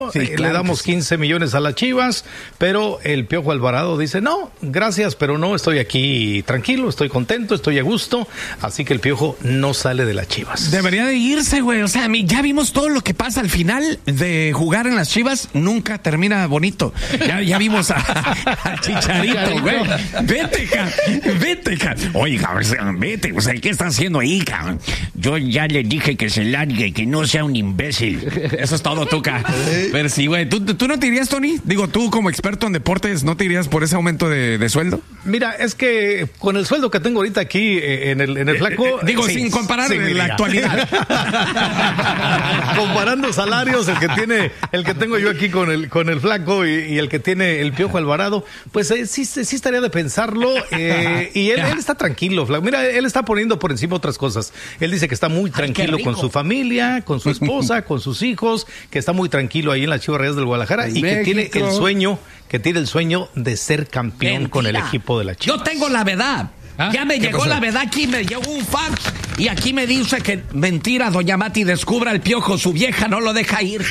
Sí, claro, le damos 15 millones a las Chivas, pero el Piojo Alvarado dice, no, gracias, pero no, estoy aquí tranquilo, estoy contento, estoy a gusto, así que el Piojo no sale de las Chivas. Debería de irse, güey, o sea, ya vimos todo lo que pasa al final de jugar en las Chivas, nunca termina bonito. Ya vimos a Chicharito, güey. Vete, cabrón. Oye, cabrón, vete, o sea, ¿qué está haciendo ahí, cabrón? Yo ya le dije que se largue, que no sea un imbécil. Eso es todo, Tuca. Pero sí, güey, ¿tú no te irías, Tony? Digo, tú como experto en deportes, ¿no te irías por ese aumento de sueldo? Mira, es que con el sueldo que tengo ahorita aquí en el flaco... digo, sí, sin comparar la actualidad. Comparando salarios, el que tengo yo aquí con el flaco y el que tiene el Piojo Alvarado, pues sí estaría de pensarlo. Y él está tranquilo, flaco. Mira, él está poniendo por encima otras cosas. Él dice que está muy tranquilo con su familia, con su esposa, con sus hijos, que está muy tranquilo ahí en las Chivas Rayadas del Guadalajara y que tiene el sueño de ser campeón con el equipo de la Chivas. Yo tengo la verdad. Ya me llegó la verdad aquí, me llegó un fax y aquí me dice que mentira, doña Mati, descubra el Piojo, su vieja no lo deja ir.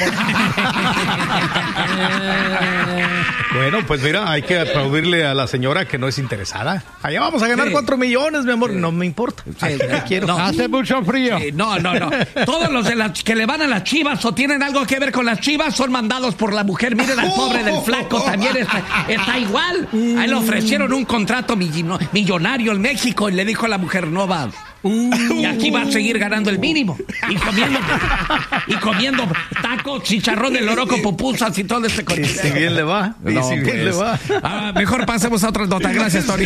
Bueno, pues mira, hay que aplaudirle a la señora que no es interesada. Allá vamos a ganar 4 millones, mi amor, no me importa. Quiero. No. Hace mucho frío. No. Todos los que le van a las Chivas o tienen algo que ver con las Chivas son mandados por la mujer. Miren al pobre del flaco, también está igual. A él le ofrecieron un contrato millonario en México y le dijo a la mujer, no va. Y aquí va a seguir ganando el mínimo y comiendo tacos, chicharrón de loroco, pupusas y todo ese coche. Si bien le va, le va. Mejor pasemos a otra nota. Gracias, Tony.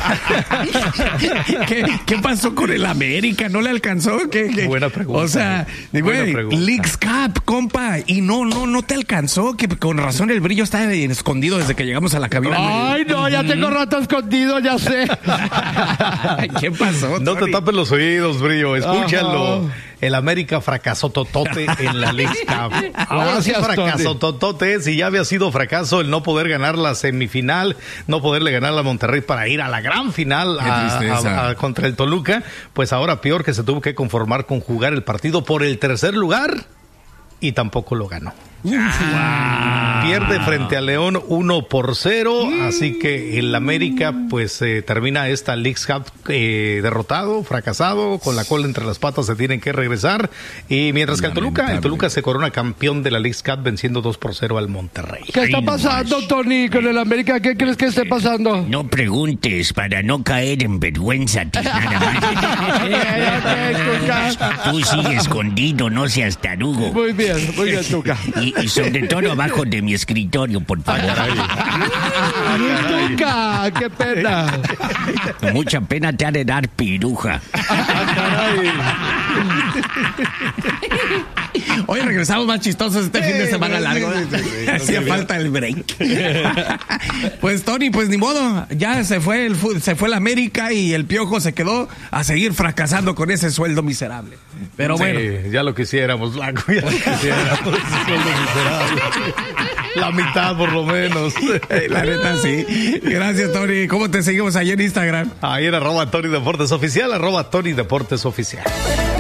¿Qué pasó con el América? ¿No le alcanzó? Buena pregunta. O sea, güey, Leagues Cup, compa, y no te alcanzó, que con razón el brillo está escondido desde que llegamos a la cabina. Ay, no, ya tengo rato escondido, ya sé. ¿Qué pasó, No Tony? te tapes los oídos, Brillo, escúchalo. El América fracasó totote en la Leagues Cup. Ahora sí fracasó totote. Si ya había sido fracaso el no poder ganar la semifinal, no poderle ganar a Monterrey para ir a la gran final contra el Toluca, pues ahora peor, que se tuvo que conformar con jugar el partido por el tercer lugar y tampoco lo ganó. Pierde frente a León 1-0, así que el América pues termina esta Leagues Cup derrotado, fracasado, con la cola entre las patas, se tienen que regresar, y mientras que el Toluca se corona campeón de la Leagues Cup venciendo 2-0 al Monterrey. ¿Qué está pasando, Tony, con el América? ¿Qué crees que esté pasando? No preguntes para no caer en vergüenza, Tú sigue escondido, no seas tarugo. Muy bien, Tuca. Y sobre todo abajo de mi escritorio, por favor. Tuca, qué pena. Mucha pena te ha de dar piruja. Hoy regresamos más chistosos este fin de semana largo. Hacía falta el break. Pues Tony, pues ni modo, ya se fue el América y el Piojo se quedó a seguir fracasando con ese sueldo miserable. Pero bueno, ya lo quisiéramos, Blanco, ya lo quisiéramos. Sueldo miserable. La mitad por lo menos. La neta sí. Gracias, Tony. ¿Cómo te seguimos ahí en Instagram? Ahí en @Tony Deportes Oficial, @Tony Deportes Oficial.